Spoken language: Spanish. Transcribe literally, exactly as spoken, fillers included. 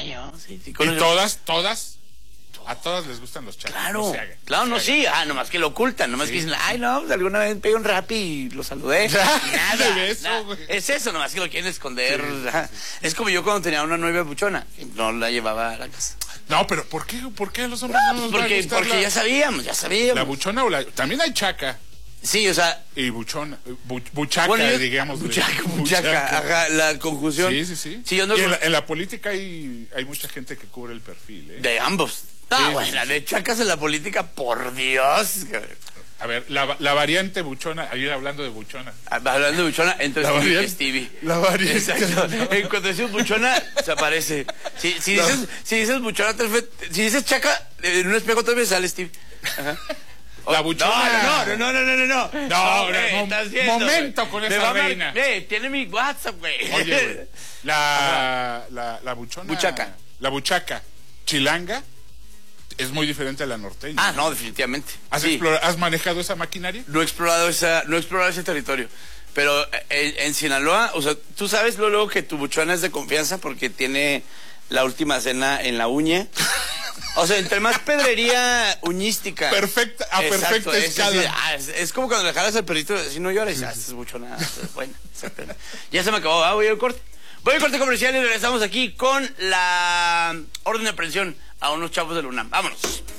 yo, sí, sí. Y todas, todas, a todas les gustan los chacas. Claro, no se hagan, claro, no, no, sí, ah, nomás que lo ocultan, nomás sí. que dicen, ay, no, pues, alguna vez pegué un rap y lo saludé. Nada, de eso, nada. güey. Es eso, nomás que lo quieren esconder. Sí, Ajá. sí, sí. Es como yo cuando tenía una novia buchona, que no la llevaba a la casa. No, pero ¿por qué, por qué a los hombres no, no nos va a Porque, gustar porque la, ya sabíamos, ya sabíamos. la buchona o la... También hay chaca Sí, o sea, y buchona, bu- buchaca, bueno, yo- digamos. buchaca, buchaca, ajá, la conjunción. Sí, sí, sí. Sí, yo no Y en, con- la, en la política hay, hay mucha gente que cubre el perfil, ¿eh? De ambos. Ah, Sí, bueno, sí, la sí. de chacas en la política, por Dios. A ver, la, la variante buchona, ahí hablando de buchona. Hablando de buchona, entonces La Stevie, variante- Stevie. la variante. Exacto. En cuanto dices buchona, se aparece. Si, si, La- dices, si dices buchona, tres veces- si dices chaca, en un espejo tres veces sale Stevie. Ajá. La buchona. No, no, no, no, no, no, no. No, güey, no, estás viendo, momento güey. con Me esa va a mar- reina. Ve, tiene mi WhatsApp, güey. Oye, güey, la, la, la buchona. Buchaca. La buchaca chilanga es muy diferente a la norteña. Ah, no, definitivamente. ¿Has, Sí. explora- ¿Has manejado esa maquinaria? No he explorado esa, no he explorado ese territorio. Pero en, en Sinaloa, o sea, tú sabes luego, luego que tu buchona es de confianza porque tiene la última cena en la uña. O sea, entre más pedrería uñística. Perfecta, a Exacto, perfecta es, escala. así, ah, es, es como cuando le jalas al perrito, si no llores, ah, es buchona. Bueno, exactamente. Ya se me acabó, ah, voy al corte. Voy al corte comercial y regresamos aquí con la orden de aprehensión a unos chavos de la UNAM. Vámonos.